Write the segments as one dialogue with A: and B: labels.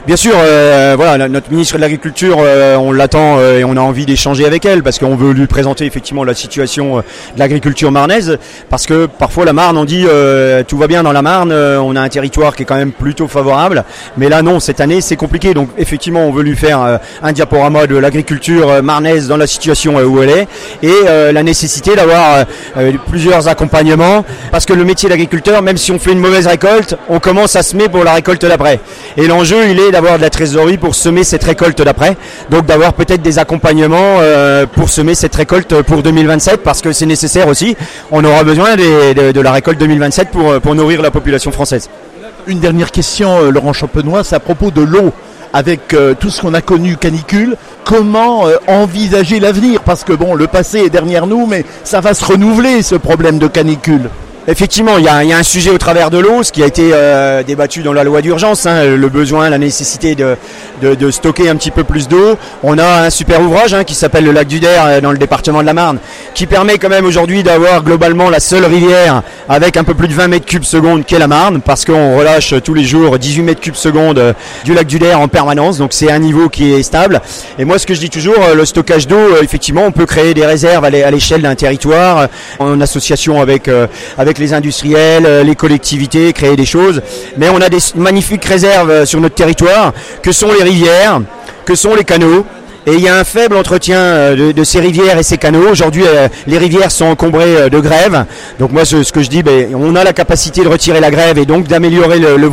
A: Bien sûr, voilà, notre ministre de l'Agriculture, on l'attend et on a envie d'échanger avec elle parce qu'on veut lui présenter effectivement la situation de l'agriculture marnaise, parce que parfois la Marne, on dit tout va bien dans la Marne, on a un territoire qui est quand même plutôt favorable, mais là non, cette année c'est compliqué, donc effectivement on veut lui faire un diaporama de l'agriculture marnaise dans la situation où elle est, et la nécessité d'avoir plusieurs accompagnements, parce que le métier d'agriculteur, même si on fait une mauvaise récolte, on commence à semer pour la récolte d'après, et l'enjeu il est d'avoir de la trésorerie pour semer cette récolte d'après, donc d'avoir peut-être des accompagnements pour semer cette récolte pour 2027, parce que c'est nécessaire aussi, on aura besoin de la récolte 2027 pour nourrir la population française.
B: Une dernière question, Laurent Champenois, c'est à propos de l'eau. Avec tout ce qu'on a connu canicule, comment envisager l'avenir? Parce que bon, le passé est derrière nous, mais ça va se renouveler ce problème de canicule.
A: Effectivement, il y a un sujet au travers de l'eau, ce qui a été débattu dans la loi d'urgence, le besoin, la nécessité de stocker un petit peu plus d'eau. On a un super ouvrage qui s'appelle le lac du Der dans le département de la Marne, qui permet quand même aujourd'hui d'avoir globalement la seule rivière avec un peu plus de 20 mètres cubes secondes qu'est la Marne, parce qu'on relâche tous les jours 18 mètres cubes secondes du lac du Der en permanence, donc c'est un niveau qui est stable. Et moi ce que je dis toujours, le stockage d'eau, effectivement on peut créer des réserves à l'échelle d'un territoire, en association avec les industriels, les collectivités, créer des choses, mais on a des magnifiques réserves sur notre territoire, que sont les rivières, que sont les canaux, et il y a un faible entretien de ces rivières et ces canaux. Aujourd'hui, les rivières sont encombrées de grève. Donc moi, ce que je dis, on a la capacité de retirer la grève et donc d'améliorer le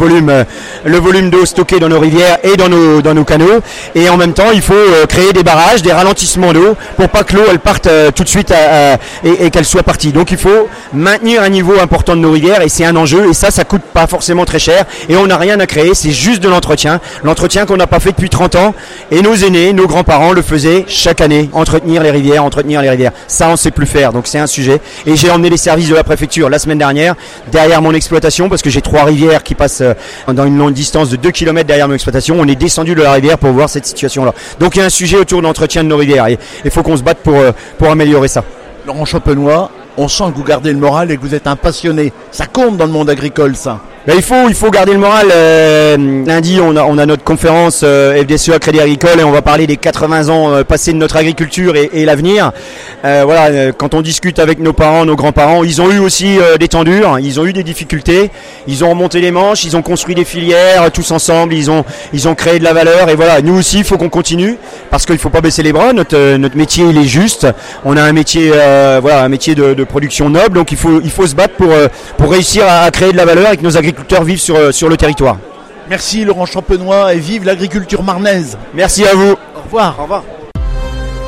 A: volume d'eau stocké dans nos rivières et dans nos canaux. Et en même temps, il faut créer des barrages, des ralentissements d'eau pour pas que l'eau elle parte tout de suite et qu'elle soit partie. Donc il faut maintenir un niveau important de nos rivières et c'est un enjeu. Et ça coûte pas forcément très cher. Et on n'a rien à créer, c'est juste de l'entretien. L'entretien qu'on n'a pas fait depuis 30 ans. Et nos aînés, nos grands-parents le faisaient chaque année, entretenir les rivières. Ça, on ne sait plus faire, donc c'est un sujet. Et j'ai emmené les services de la préfecture la semaine dernière, derrière mon exploitation, parce que j'ai 3 rivières qui passent dans une longue distance de 2 km derrière mon exploitation. On est descendu de la rivière pour voir cette situation-là. Donc il y a un sujet autour de l'entretien de nos rivières et il faut qu'on se batte pour améliorer ça.
B: Laurent Champenois, on sent que vous gardez le moral et que vous êtes un passionné. Ça compte dans le monde agricole, ça.
A: Il faut garder le moral. Lundi, on a notre conférence FDSEA Crédit Agricole et on va parler des 80 ans passés de notre agriculture et l'avenir. Voilà, quand on discute avec nos parents, nos grands-parents, ils ont eu aussi des temps durs, ils ont eu des difficultés, ils ont remonté les manches, ils ont construit des filières tous ensemble, ils ont créé de la valeur et voilà, nous aussi, il faut qu'on continue parce qu'il faut pas baisser les bras. Notre métier, il est juste. On a un métier, un métier de production noble, donc il faut se battre pour réussir à créer de la valeur et que nos agriculteurs vivent sur le territoire.
B: Merci Laurent Champenois et vive l'agriculture marnaise.
A: Merci à vous.
B: Au revoir.
A: Au revoir.